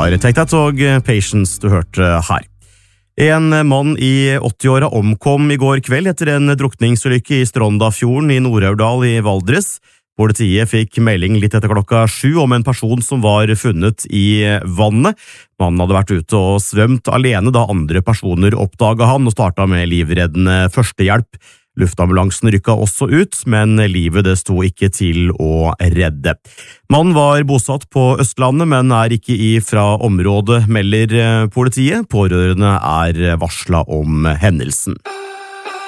var Take That og Patience du hørte her. En mann i 80-åra omkom i går kveld etter en drukningsulykke i Strondafjorden i Nord-Aurdal i Valdres. Politiet fikk melding litt etter 7 om en person som var funnet i vannet. Mannen hadde vært ute og svømt alene da andre personer oppdaget han og startet med livreddende førstehjelp. Luftambulansen rykket også ut, men livet det sto ikke til å redde. Mannen var bosatt på Østlandet, men er ikke fra området, melder politiet. Pårørende er varslet om hendelsen.